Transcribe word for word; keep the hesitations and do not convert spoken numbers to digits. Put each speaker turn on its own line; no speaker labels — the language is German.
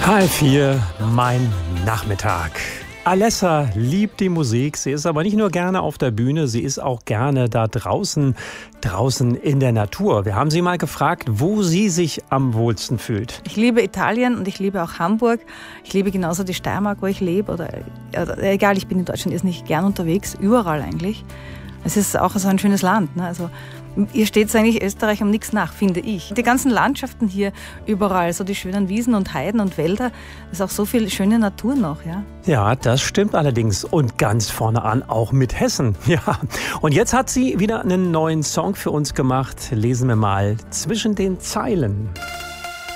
Halb vier, mein Nachmittag. Alessa liebt die Musik, sie ist aber nicht nur gerne auf der Bühne, sie ist auch gerne da draußen, draußen in der Natur. Wir haben sie mal gefragt, wo sie sich am wohlsten fühlt.
Ich liebe Italien und ich liebe auch Hamburg. Ich liebe genauso die Steiermark, wo ich lebe. Oder, oder egal, ich bin in Deutschland jetzt nicht gern unterwegs, überall eigentlich. Es ist auch so ein schönes Land. Ne? Also hier steht es eigentlich Österreich um nichts nach, finde ich. Die ganzen Landschaften hier überall, so die schönen Wiesen und Heiden und Wälder, ist auch so viel schöne Natur noch, ja.
Ja, das stimmt allerdings. Und ganz vorne an auch mit Hessen. Ja. Und jetzt hat sie wieder einen neuen Song für uns gemacht. Lesen wir mal zwischen den Zeilen.